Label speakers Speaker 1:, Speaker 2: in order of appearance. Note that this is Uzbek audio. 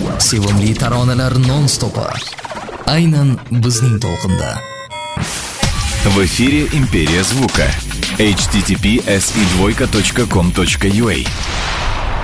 Speaker 1: Sevimli taronalar non-stopi. Aynan bizning to'lqinda.
Speaker 2: В эфире «Империя звука». https://com.ua